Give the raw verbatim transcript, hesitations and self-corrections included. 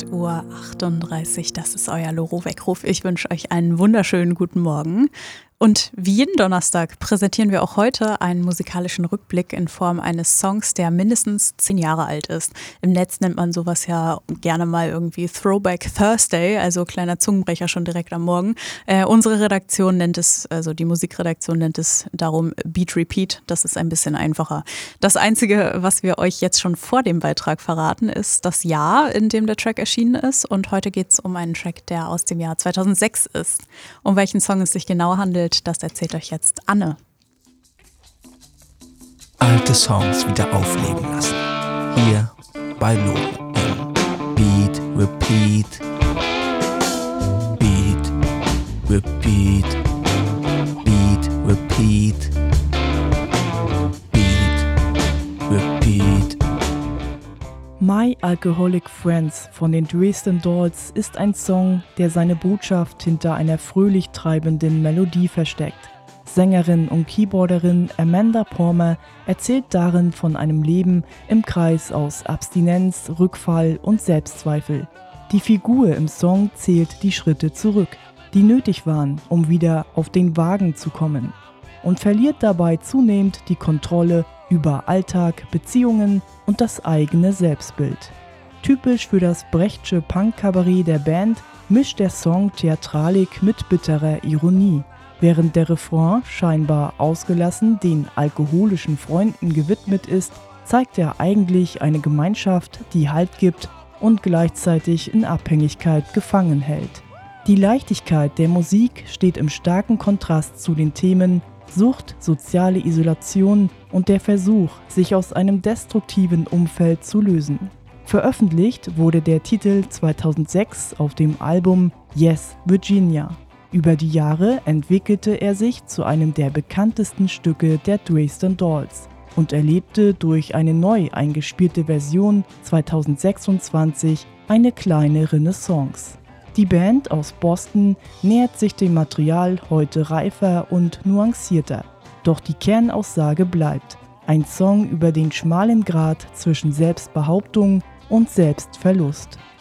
Uhr achtunddreißig, das ist euer Loro-Weckruf. Ich wünsche euch einen wunderschönen guten Morgen. Und wie jeden Donnerstag präsentieren wir auch heute einen musikalischen Rückblick in Form eines Songs, der mindestens zehn Jahre alt ist. Im Netz nennt man sowas ja gerne mal irgendwie Throwback Thursday, also kleiner Zungenbrecher schon direkt am Morgen. Äh, unsere Redaktion nennt es, also die Musikredaktion nennt es darum Beat Repeat. Das ist ein bisschen einfacher. Das Einzige, was wir euch jetzt schon vor dem Beitrag verraten, ist das Jahr, in dem der Track erschienen ist. Und heute geht es um einen Track, der aus dem Jahr zweitausendsechs ist. Um welchen Song es sich genau handelt, das erzählt euch jetzt Anne. Alte Songs wieder aufleben lassen. Hier bei Loro im Beat Repeat. Beat Repeat. Beat Repeat. Beat Repeat. My Alcoholic Friends von den Dresden Dolls ist ein Song, der seine Botschaft hinter einer fröhlich treibenden Melodie versteckt. Sängerin und Keyboarderin Amanda Palmer erzählt darin von einem Leben im Kreis aus Abstinenz, Rückfall und Selbstzweifel. Die Figur im Song zählt die Schritte zurück, die nötig waren, um wieder auf den Wagen zu kommen, und verliert dabei zunehmend die Kontrolle über Alltag, Beziehungen und das eigene Selbstbild. Typisch für das Brechtsche Punk-Kabarett der Band mischt der Song Theatralik mit bitterer Ironie. Während der Refrain scheinbar ausgelassen den alkoholischen Freunden gewidmet ist, zeigt er eigentlich eine Gemeinschaft, die Halt gibt und gleichzeitig in Abhängigkeit gefangen hält. Die Leichtigkeit der Musik steht im starken Kontrast zu den Themen Sucht, soziale Isolation und der Versuch, sich aus einem destruktiven Umfeld zu lösen. Veröffentlicht wurde der Titel zweitausendsechs auf dem Album Yes, Virginia. Über die Jahre entwickelte er sich zu einem der bekanntesten Stücke der Dresden Dolls und erlebte durch eine neu eingespielte Version zweitausendsechsundzwanzig eine kleine Renaissance. Die Band aus Boston nähert sich dem Material heute reifer und nuancierter. Doch die Kernaussage bleibt: ein Song über den schmalen Grat zwischen Selbstbehauptung und Selbstverlust.